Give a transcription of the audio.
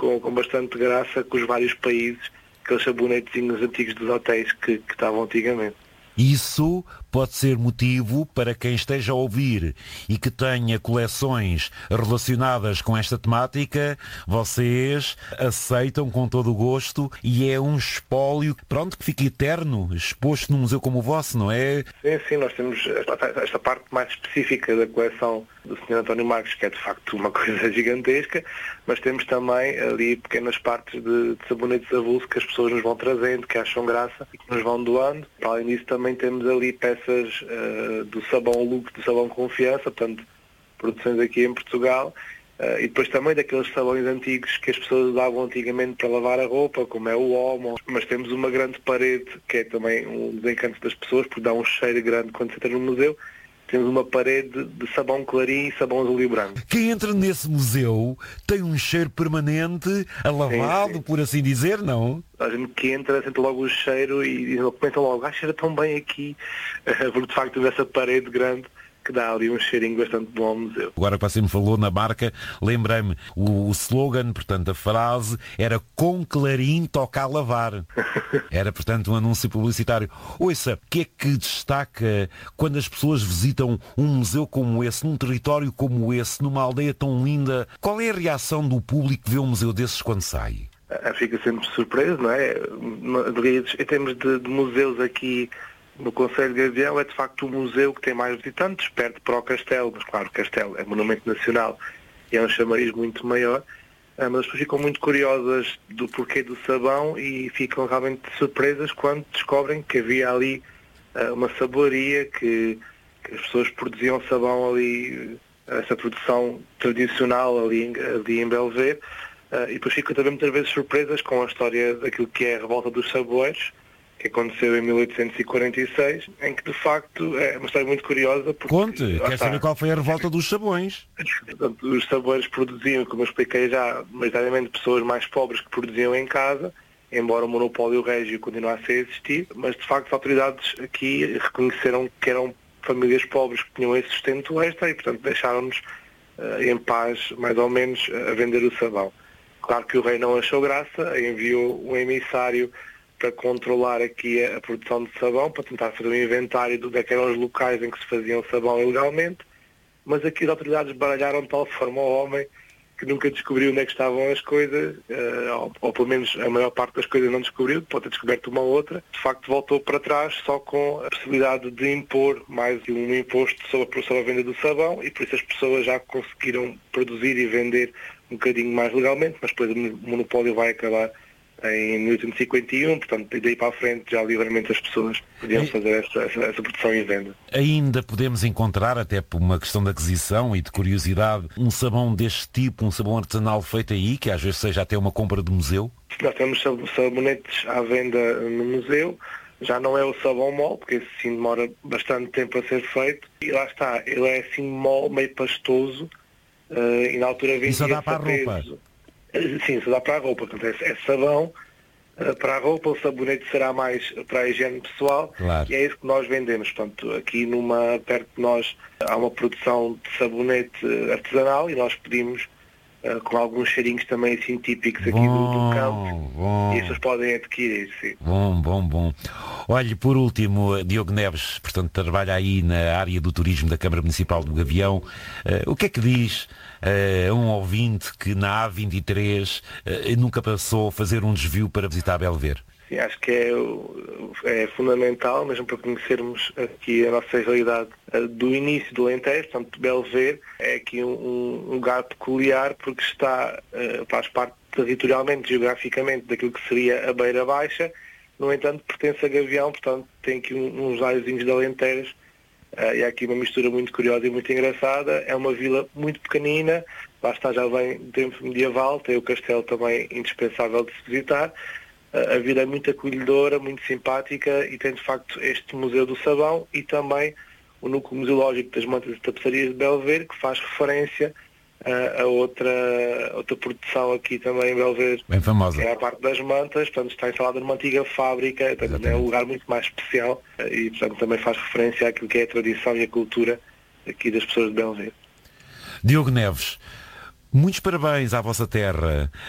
com bastante graça com os vários países, aqueles sabonetezinhos antigos dos hotéis que estavam antigamente. Isso pode ser motivo para quem esteja a ouvir e que tenha coleções relacionadas com esta temática, vocês aceitam com todo o gosto e é um espólio, pronto, que fica eterno, exposto num museu como o vosso, não é? Sim, nós temos esta parte mais específica da coleção do Sr. António Marques, que é de facto uma coisa gigantesca, mas temos também ali pequenas partes de sabonetes avulsos que as pessoas nos vão trazendo, que acham graça e que nos vão doando. Além disso, também temos ali peças do sabão Lux, do sabão Confiança, portanto, produções aqui em Portugal, e depois também daqueles sabões antigos que as pessoas usavam antigamente para lavar a roupa, como é o Omo. Mas temos uma grande parede, que é também um dos encantos das pessoas, porque dá um cheiro grande quando se entra no museu. Temos uma parede de sabão clarim e sabão azul e branco. Quem entra nesse museu tem um cheiro permanente, lavado, sim. Por assim dizer, não? A gente que entra sente logo o cheiro e começa logo, cheira tão bem aqui, porque de facto essa parede grande que dá ali um cheirinho bastante bom ao museu. Agora que você me falou na marca, lembrei-me, o slogan, portanto, a frase era "com clarim toca a lavar". Era, portanto, um anúncio publicitário. Ouça, o que é que destaca quando as pessoas visitam um museu como esse, num território como esse, numa aldeia tão linda? Qual é a reação do público que vê um museu desses quando sai? Fica sempre surpreso, não é? Em termos de museus aqui no Concelho de Gavião, é de facto o museu que tem mais visitantes, perto para o Castelo, mas claro, o Castelo é monumento nacional e é um chamariz muito maior, mas as pessoas ficam muito curiosas do porquê do sabão e ficam realmente surpresas quando descobrem que havia ali uma sabolaria, que as pessoas produziam sabão ali, essa produção tradicional ali em Belver, e depois ficam também muitas vezes surpresas com a história daquilo que é a Revolta dos Sabores, que aconteceu em 1846, em que de facto é uma história muito curiosa. Porque, conte, quer saber qual foi a Revolta dos Sabões? Portanto, os sabores produziam, como eu expliquei já, maioritariamente pessoas mais pobres que produziam em casa, embora o monopólio régio continuasse a existir, mas de facto as autoridades aqui reconheceram que eram famílias pobres que tinham esse sustento extra e portanto deixaram-nos em paz, mais ou menos, a vender o sabão. Claro que o rei não achou graça, enviou um emissário para controlar aqui a produção de sabão, para tentar fazer um inventário de onde é que eram os locais em que se faziam sabão ilegalmente, mas aqui as autoridades baralharam de tal forma ao homem que nunca descobriu onde é que estavam as coisas, ou pelo menos a maior parte das coisas não descobriu, pode ter descoberto uma ou outra. De facto voltou para trás só com a possibilidade de impor mais um imposto sobre a venda do sabão e por isso as pessoas já conseguiram produzir e vender um bocadinho mais legalmente, mas depois o monopólio vai acabar em 1851, portanto, daí para a frente já livremente as pessoas podiam fazer essa produção e venda. Ainda podemos encontrar, até por uma questão de aquisição e de curiosidade, um sabão deste tipo, um sabão artesanal feito aí, que às vezes seja até uma compra de museu? Nós temos sabonetes à venda no museu, já não é o sabão mole, porque esse sim demora bastante tempo a ser feito, e lá está, ele é assim mole, meio pastoso, e na altura vendia. E só dá para a roupa? Sim, só dá para a roupa, portanto é sabão para a roupa, o sabonete será mais para a higiene pessoal, claro. E é isso que nós vendemos. Portanto, aqui perto de nós há uma produção de sabonete artesanal e nós pedimos com alguns cheirinhos também assim típicos aqui do campo e as pessoas podem adquirir, sim. Bom. Olhe, por último, Diogo Neves, portanto, trabalha aí na área do turismo da Câmara Municipal do Gavião. O que é que diz um ouvinte que na A23 nunca passou a fazer um desvio para visitar Belver? Sim, acho que é fundamental, mesmo para conhecermos aqui a nossa realidade do início do Alentejo. Portanto, Belver é aqui um lugar peculiar porque faz parte territorialmente, geograficamente, daquilo que seria a Beira Baixa. No entanto, pertence a Gavião, portanto, tem aqui uns aiozinhos de Alentejo. E há aqui uma mistura muito curiosa e muito engraçada. É uma vila muito pequenina, lá está, já vem do tempo medieval, tem o castelo também indispensável de se visitar. A vila é muito acolhedora, muito simpática e tem de facto este Museu do Sabão e também o Núcleo Museológico das Mantas e Tapeçarias de Belver, que faz referência a outra produção aqui também em Belver, bem famosa, que é a parte das mantas, portanto está instalada numa antiga fábrica, também é um lugar muito mais especial e portanto também faz referência àquilo que é a tradição e a cultura aqui das pessoas de Belver. Diogo Neves, muitos parabéns à vossa terra.